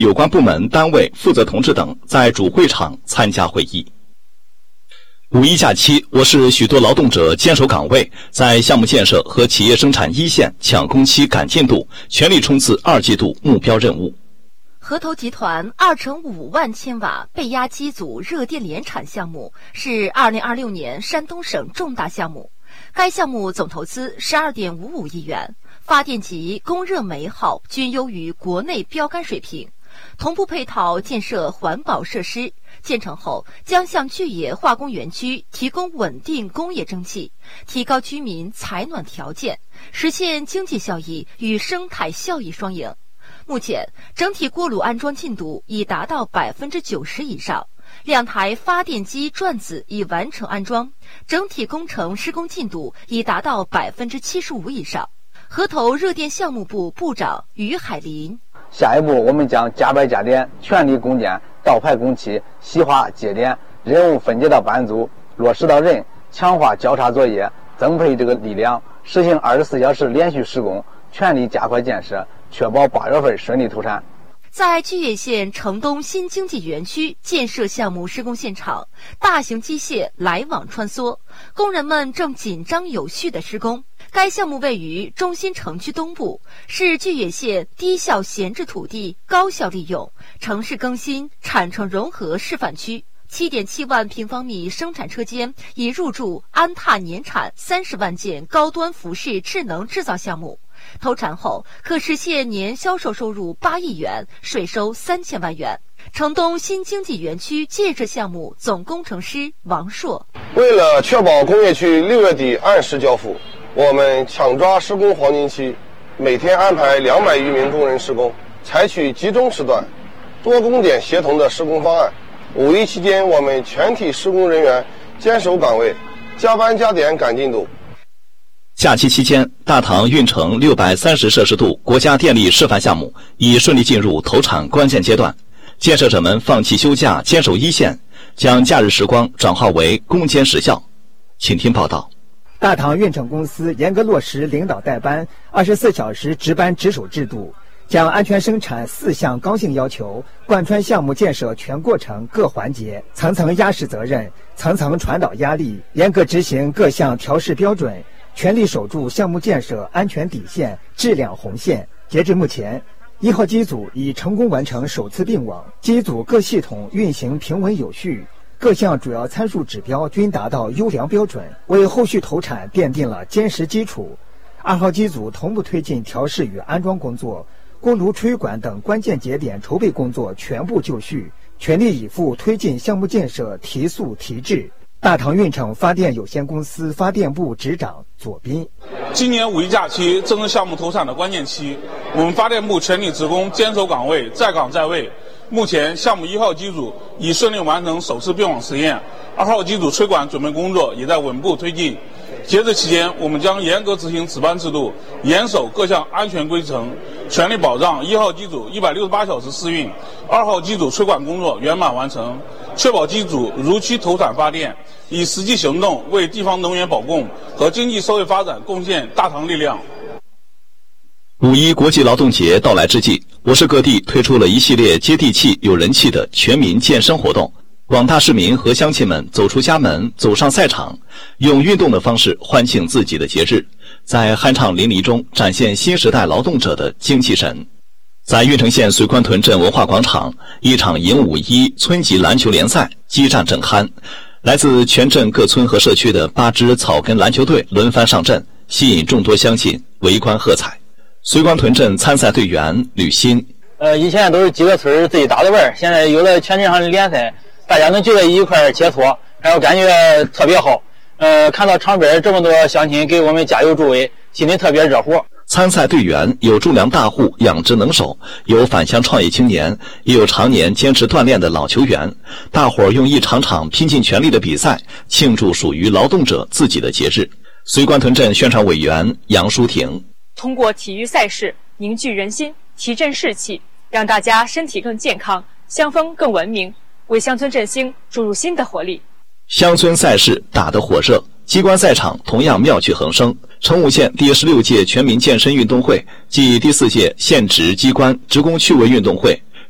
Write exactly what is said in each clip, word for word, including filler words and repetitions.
有关部门、单位、负责同志等在主会场参加会议。五一假期，我市许多劳动者坚守岗位，在项目建设和企业生产一线抢工期、赶进度，全力冲刺二季度目标任务。 河头集团二乘五万千瓦背压机组热电联产项目是二零二六年山东省重大项目，该项目总投资十二点五五亿元，发电及供热煤耗均优于国内标杆水平。同步配套建设环保设施，建成后将向巨野化工园区提供稳定工业蒸汽，提高居民采暖条件，实现经济效益与生态效益双赢。目前，整体锅炉安装进度已达到百分之九十以上，两台发电机转子已完成安装，整体工程施工进度已达到百分之七十五以上。河头热电项目部部长于海林。 下一步，我们将加班加点，全力攻坚倒排工期、细化节点，任务分解到班组，落实到人，强化交叉作业，增配这个力量，实行二十四小时连续施工，全力加快建设，确保八月份顺利投产。 在巨野县城东新经济园区建设项目施工现场，大型机械来往穿梭，工人们正紧张有序地施工。该项目位于中心城区东部，是巨野县低效闲置土地高效利用、城市更新、产城融合示范区。七点七万平方米生产车间已入驻安踏年产三十万件高端服饰智能制造项目。投产后可实现年销售收入八亿元，税收三千万元。城东新经济园区建设项目总工程师王硕， 为了确保工业区六月底按时交付，我们抢抓施工黄金期，每天安排两百余名工人施工，采取集中时段、多工点协同的施工方案。五一期间，我们全体施工人员坚守岗位，加班加点赶进度。 假期期间，大唐运城六百三十摄氏度国家电力示范项目已顺利进入投产关键阶段，建设者们放弃休假，坚守一线，将假日时光转化为攻坚实效。请听报道。 大唐运城公司严格落实领导带班、二十四小时值班值守制度，将安全生产四项刚性要求贯穿项目建设全过程各环节，层层压实责任，层层传导压力，严格执行各项调试标准，全力守住项目建设安全底线、质量红线。截至目前，一号机组已成功完成首次并网，机组各系统运行平稳有序，各项主要参数指标均达到优良标准，为后续投产奠定了坚实基础。二号机组同步推进调试与安装工作，锅炉吹管等关键节点筹备工作全部就绪，全力以赴推进项目建设提速提质。大唐运城发电有限公司发电部执长左斌， 今年五一假期正是项目投产的关键期，我们发电部全体职工坚守岗位，在岗在位。目前，项目一号机组已顺利完成首次并网实验，二号机组吹管准备工作也在稳步推进。截至期间，我们将严格执行值班制度，严守各项安全规程，全力保障一号机组一百六十八小时试运，二号机组吹管工作圆满完成，确保机组如期投产发电，以实际行动为地方能源保供和经济社会发展贡献大唐力量。 五一国际劳动节到来之际，我市各地推出了一系列接地气、有人气的全民健身活动。广大市民和乡亲们走出家门，走上赛场，用运动的方式欢庆自己的节日，在酣畅淋漓中展现新时代劳动者的精气神。在运城县随官屯镇文化广场，一场迎五一村级篮球联赛激战正酣，来自全镇各村和社区的八支草根篮球队轮番上阵，吸引众多乡亲围观喝彩。随官屯镇参赛队员吕鑫， 呃，以前都是几个村自己打的玩，现在有了全镇上的联赛，大家能聚在一块切磋，然后感觉特别好。呃，看到场边这么多乡亲给我们加油助威，心里特别热乎。 参赛队员有种粮大户、养殖能手，有返乡创业青年，也有常年坚持锻炼的老球员。大伙儿用一场场拼尽全力的比赛，庆祝属于劳动者自己的节日。随官屯镇宣传委员杨淑婷， 通过体育赛事凝聚人心，提振士气，让大家身体更健康，乡风更文明，为乡村振兴注入新的活力。 乡村赛事打得火热，机关赛场同样妙趣横生。成武县第十六届全民健身运动会暨第四届县职机关职工趣味运动会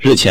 日前